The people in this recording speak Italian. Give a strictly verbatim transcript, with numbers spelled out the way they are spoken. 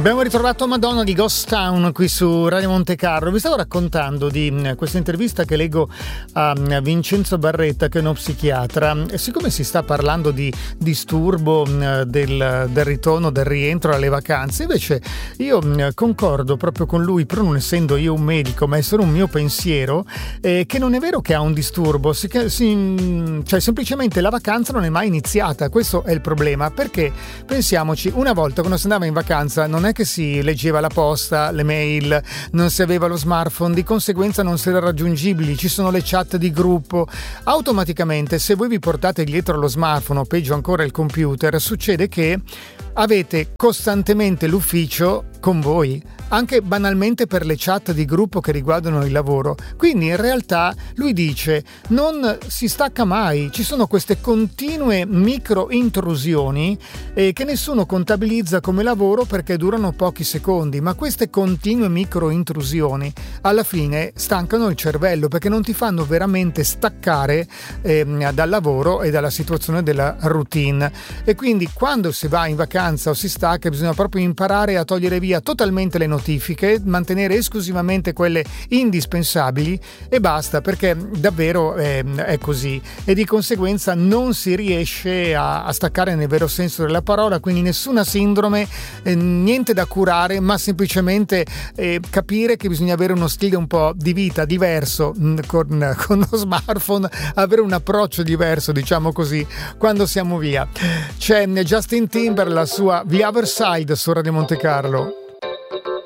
Abbiamo ritrovato Madonna di Ghost Town qui su Radio Monte Carlo. Vi stavo raccontando di questa intervista che leggo a Vincenzo Barretta, che è uno psichiatra, e siccome si sta parlando di disturbo del, del ritorno, del rientro alle vacanze, invece io concordo proprio con lui, però non essendo io un medico, ma essere un mio pensiero, eh, che non è vero che ha un disturbo, si, si, cioè semplicemente la vacanza non è mai iniziata. Questo è il problema, perché pensiamoci, una volta quando si andava in vacanza non è che si leggeva la posta, le mail, non si aveva lo smartphone, di conseguenza non si era raggiungibili, ci sono le chat di gruppo. Automaticamente, se voi vi portate dietro lo smartphone o peggio ancora il computer, succede che avete costantemente l'ufficio con voi, anche banalmente per le chat di gruppo che riguardano il lavoro. Quindi in realtà lui dice non si stacca mai, ci sono queste continue micro intrusioni eh, che nessuno contabilizza come lavoro perché durano pochi secondi, ma queste continue micro intrusioni alla fine stancano il cervello, perché non ti fanno veramente staccare eh, dal lavoro e dalla situazione della routine. E quindi quando si va in vacanza o si stacca bisogna proprio imparare a togliere via totalmente le notifiche, mantenere esclusivamente quelle indispensabili e basta, perché davvero eh, è così, e di conseguenza non si riesce a, a staccare nel vero senso della parola. Quindi nessuna sindrome, eh, niente da curare, ma semplicemente eh, capire che bisogna avere uno stile un po' di vita diverso mh, con, con lo smartphone, avere un approccio diverso, diciamo così, quando siamo via. C'è Justin Timber, la sua The Other Side su Radio Monte Carlo.